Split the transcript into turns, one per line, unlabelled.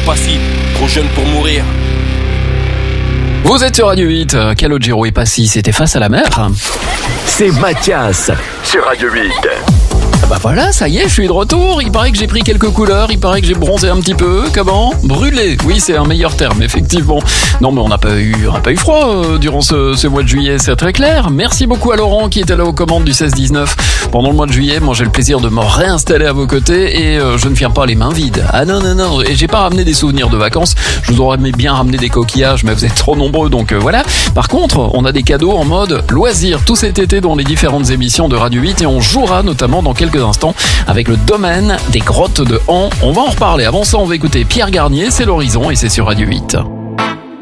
passif, trop jeune pour mourir.
Vous êtes sur Radio 8, Calogero et Passy, c'était Face à la mer.
C'est Mathias sur Radio 8.
Bah voilà, ça y est, je suis de retour. Il paraît que j'ai pris quelques couleurs, il paraît que j'ai bronzé un petit peu. Comment ? Brûlé, oui, c'est un meilleur terme, effectivement. Non, mais on n'a pas eu froid durant ce mois de juillet, c'est très clair. Merci beaucoup à Laurent qui était là aux commandes du 16-19 pendant le mois de juillet. Moi, j'ai le plaisir de me réinstaller à vos côtés et je ne viens pas les mains vides. Ah non, et j'ai pas ramené des souvenirs de vacances. Je vous aurais bien ramené des coquillages, mais vous êtes trop nombreux, donc voilà. Par contre, on a des cadeaux en mode loisir tout cet été dans les différentes émissions de Radio 8 et on jouera notamment dans quelques instants avec le domaine des grottes de Han. On va en reparler. Avant ça, on va écouter Pierre Garnier, c'est l'horizon et c'est sur Radio 8.